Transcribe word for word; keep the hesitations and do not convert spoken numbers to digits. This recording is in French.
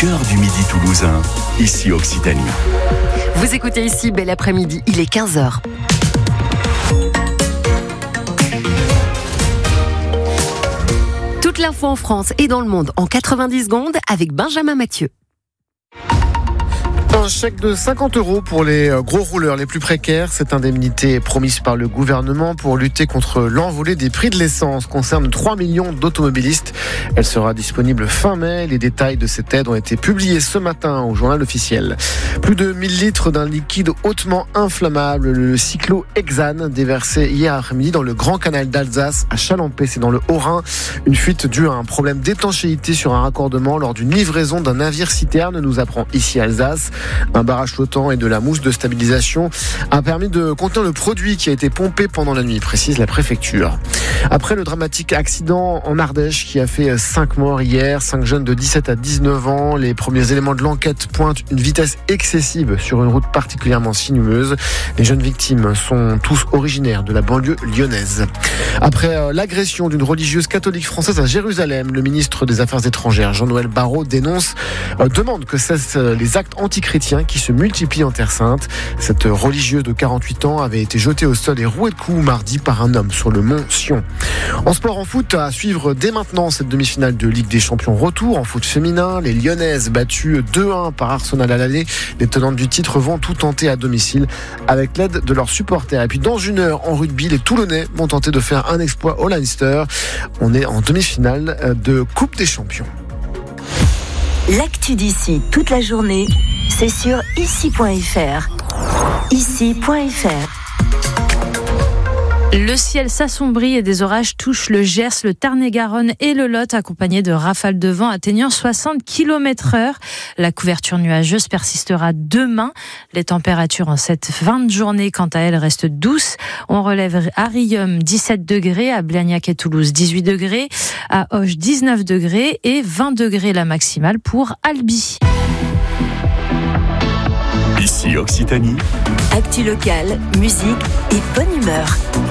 cœur du Midi toulousain, ici Occitanie. Vous écoutez ici Bel Après-midi, il est quinze heures. Toute l'info en France et dans le monde en quatre-vingt-dix secondes avec Benjamin Mathieu. Un chèque de cinquante euros pour les gros rouleurs les plus précaires. Cette indemnité promise par le gouvernement pour lutter contre l'envolée des prix de l'essence concerne trois millions d'automobilistes. Elle sera disponible fin mai. Les détails de cette aide ont été publiés ce matin au journal officiel. Plus de mille litres d'un liquide hautement inflammable, le cyclohexane, déversé hier après-midi dans le Grand Canal d'Alsace à Chalampé, c'est dans le Haut-Rhin. Une fuite due à un problème d'étanchéité sur un raccordement lors d'une livraison d'un navire-citerne, nous apprend ici Alsace. Un barrage flottant et de la mousse de stabilisation a permis de contenir le produit qui a été pompé pendant la nuit, précise la préfecture. Après le dramatique accident en Ardèche qui a fait cinq morts hier, cinq jeunes de dix-sept à dix-neuf ans, les premiers éléments de l'enquête pointent une vitesse excessive sur une route particulièrement sinueuse. Les jeunes victimes sont tous originaires de la banlieue lyonnaise. Après l'agression d'une religieuse catholique française à Jérusalem, le ministre des Affaires étrangères, Jean-Noël Barrot, dénonce, euh, demande que cessent les actes antichrétiens qui se multiplient en Terre Sainte. Cette religieuse de quarante-huit ans avait été jetée au sol et rouée de coups mardi par un homme sur le mont Sion. En sport, en foot, à suivre dès maintenant cette demi-finale de Ligue des Champions retour en foot féminin. Les Lyonnaises battues deux un par Arsenal à l'aller. Les tenantes du titre vont tout tenter à domicile avec l'aide de leurs supporters. Et puis dans une heure en rugby, les Toulonnais vont tenter de faire un exploit au Leinster. On est en demi-finale de Coupe des Champions. L'actu d'ici toute la journée, c'est sur ici point f r. ici point f r. Le ciel s'assombrit et des orages touchent le Gers, le Tarn-et-Garonne et le Lot, accompagnés de rafales de vent atteignant soixante kilomètres heure. La couverture nuageuse persistera demain. Les températures en cette fin de journée, quant à elles, restent douces. On relève à Riom dix-sept degrés, à Blagnac et Toulouse dix-huit degrés, à Auch dix-neuf degrés et vingt degrés la maximale pour Albi. Ici Occitanie. Actu locale, musique et bonne humeur.